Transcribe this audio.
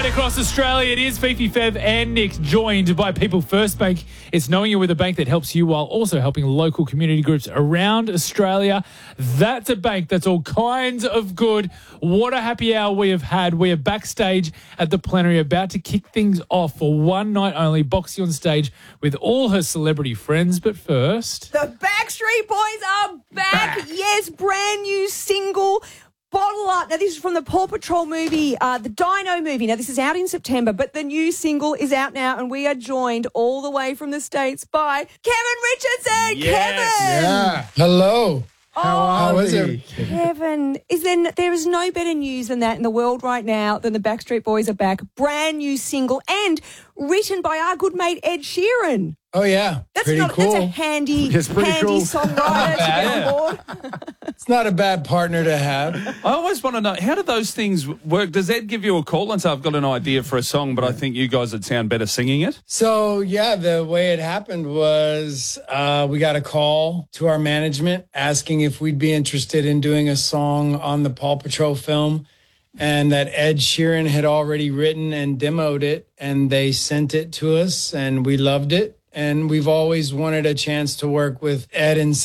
Right across Australia, it is Fifi, Fev and Nick, joined by People First Bank. It's knowing you're with a bank that helps you while also helping local community groups around Australia. That's a bank that's all kinds of good. What a happy hour we have had. We are backstage at the plenary, about to kick things off for one night only. Boxy on stage with all her celebrity friends. But first, the Backstreet Boys are back. Yes, brand new single. Bottle Up. Now, this is from the Paw Patrol movie, the Dino movie. Now, this is out in September, but the new single is out now, and we are joined all the way from the States by Kevin Richardson. Yes. Kevin! Yeah. Hello. How is it? Kevin, there is no better news than that in the world right now than the Backstreet Boys are back. Brand new single and written by our good mate Ed Sheeran. Oh, yeah. That's pretty not cool. That's a handy songwriter to get on board. It's not a bad partner to have. I always want to know, how do those things work? Does Ed give you a call and say, I've got an idea for a song, but I think you guys would sound better singing it? So, yeah, the way it happened was we got a call to our management asking if we'd be interested in doing a song on the Paw Patrol film, and that Ed Sheeran had already written and demoed it, and they sent it to us, and we loved it. And we've always wanted a chance to work with Ed and